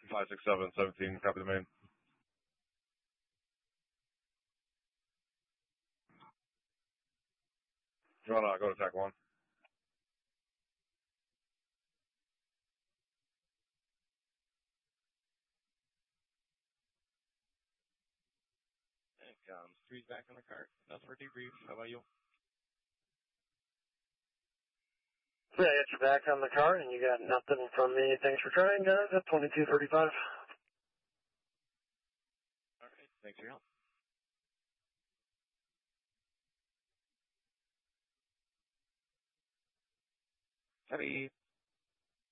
567, 17, copy the main. You want to go to TAC 1? Three's back on the cart. That's for debrief. How about you? Yeah, I got you back on the cart, and you got nothing from me. Thanks for trying, guys, at 2235. All right. Thanks for your help. Heavy